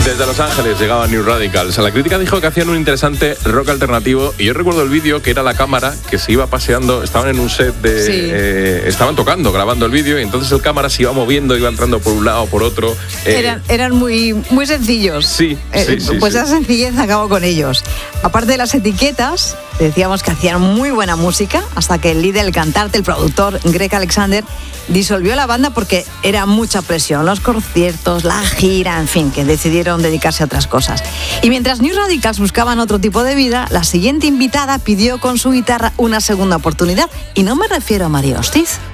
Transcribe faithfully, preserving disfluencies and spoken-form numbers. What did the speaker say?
Desde Los Ángeles llegaba New Radicals. La crítica dijo que hacían un interesante rock alternativo y yo recuerdo el vídeo que era la cámara que se iba paseando, estaban en un set de... Sí. Eh, estaban tocando, grabando el vídeo y entonces el cámara se iba moviendo, iba entrando por un lado, por otro. Eh, eran eran muy, muy sencillos. Sí, eh, sí, sí. Pues sí. esa sencillez acabó con ellos. Aparte de las etiquetas, decíamos que hacían muy buena música hasta que el líder, el cantante, el productor, Greg Alexander, disolvió la banda porque era mucha presión, los conciertos, la gira, en fin, que decidieron dedicarse a otras cosas. Y mientras New Radicals buscaban otro tipo de vida, la siguiente invitada pidió con su guitarra una segunda oportunidad. Y no me refiero a María Hostiz.